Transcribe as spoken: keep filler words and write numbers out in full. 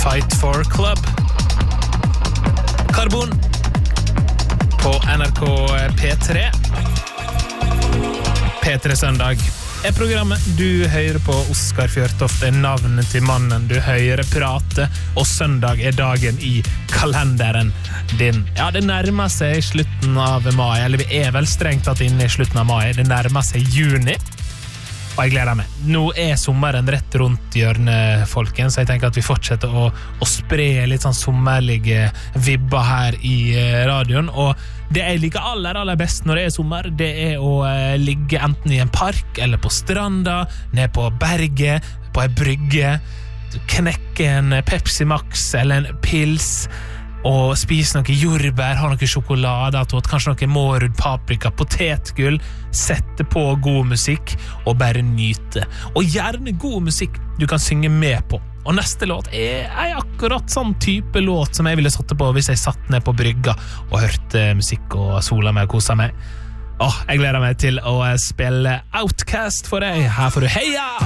Fight for Club. Karbon på N R K P tre. P tre Søndag er programmet du hører på. Oskar Fjørtoft er navnet til mannen du hører prate, og søndag er dagen i kalenderen din. Ja, det nærmer seg slutten av mai, eller vi er vel strengt tatt inne i slutten av mai. Det nærmer seg juni, og jeg gleder meg. Nå er sommeren rett rundt hjørnet, folkens, så jeg tenker at vi fortsetter å, å spre litt sånn sommerlige vibber her i radioen, og det jeg liker aller, aller best når det er sommer, det er å eh, ligge enten i en park eller på stranda, ned på berget, på en brygge, knekke en Pepsi Max eller en pils, og spise noe jordbær, ha noe sjokolade, kanskje noe Mårud paprika, potetgull, sette på god musikk og bare nyte. Og gjerne god musikk du kan synge med på. Og neste låt er, er akkurat sånn type låt som jeg ville satt på hvis jeg satt ned på brygga og hørte musikk og sola meg og kosa meg. Åh, jeg gleder meg til å spille Outcast for deg. Her får du heia!